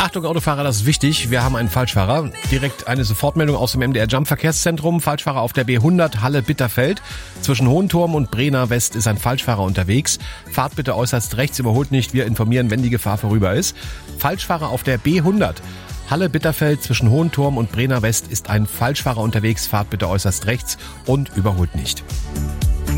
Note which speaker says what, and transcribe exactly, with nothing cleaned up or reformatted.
Speaker 1: Achtung Autofahrer, das ist wichtig. Wir haben einen Falschfahrer. Direkt eine Sofortmeldung aus dem M D R Jump Verkehrszentrum. Falschfahrer auf der B hundert Halle-Bitterfeld. Zwischen Hohenturm und Brenner West ist ein Falschfahrer unterwegs. Fahrt bitte äußerst rechts, überholt nicht. Wir informieren, wenn die Gefahr vorüber ist. Falschfahrer auf der B hundert Halle-Bitterfeld zwischen Hohenturm und Brenner West ist ein Falschfahrer unterwegs. Fahrt bitte äußerst rechts und überholt nicht.